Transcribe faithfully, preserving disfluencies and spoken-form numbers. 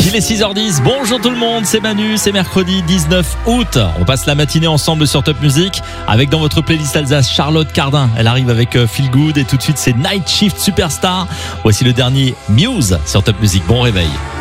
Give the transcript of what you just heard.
Il est six heures dix, bonjour tout le monde, c'est Manu, c'est mercredi dix-neuf août. On passe la matinée ensemble sur Top Music avec dans votre playlist Alsace Charlotte Cardin. Elle arrive avec Feel Good et tout de suite c'est Night Shift Superstar. Voici le dernier Muse sur Top Music. Bon réveil.